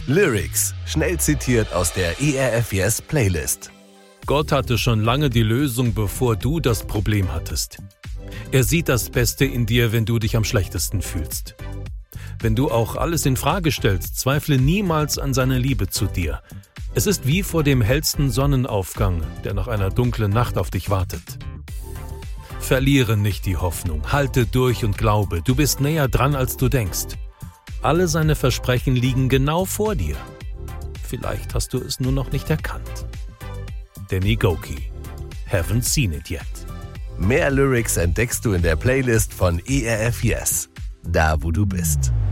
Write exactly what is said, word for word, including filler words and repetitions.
Lyrics, schnell zitiert aus der E R F Yes Playlist. Gott hatte schon lange die Lösung, bevor du das Problem hattest. Er sieht das Beste in dir, wenn du dich am schlechtesten fühlst. Wenn du auch alles in Frage stellst, zweifle niemals an seiner Liebe zu dir. Es ist wie vor dem hellsten Sonnenaufgang, der nach einer dunklen Nacht auf dich wartet. Verliere nicht die Hoffnung, halte durch und glaube, du bist näher dran, als du denkst. Alle seine Versprechen liegen genau vor dir. Vielleicht hast du es nur noch nicht erkannt. Danny Gokey. Haven't seen it yet. Mehr Lyrics entdeckst du in der Playlist von E R F Yes. Da, wo du bist.